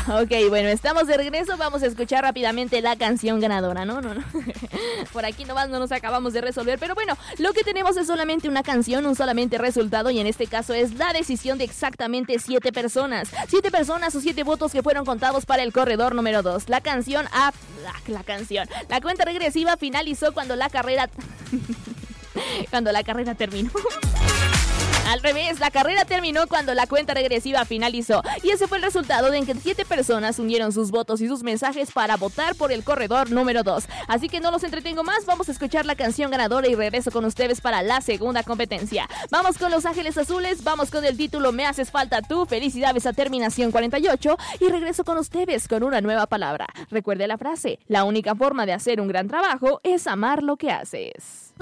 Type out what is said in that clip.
Ok, bueno, estamos de regreso. Vamos a escuchar rápidamente la canción ganadora. No. Por aquí nomás no nos acabamos de resolver. Pero bueno, lo que tenemos es solamente una canción, un solamente resultado. Y en este caso es la decisión de exactamente 7 personas. 7 personas o 7 votos que fueron contados para el corredor número 2. La cuenta regresiva finalizó cuando la carrera terminó. Al revés, la carrera terminó cuando la cuenta regresiva finalizó. Y ese fue el resultado de que 7 personas unieron sus votos y sus mensajes para votar por el corredor número 2. Así que no los entretengo más, vamos a escuchar la canción ganadora y regreso con ustedes para la segunda competencia. Vamos con Los Ángeles Azules, vamos con el título Me Haces Falta Tú, felicidades a Terminación 48 y regreso con ustedes con una nueva palabra. Recuerde la frase, la única forma de hacer un gran trabajo es amar lo que haces.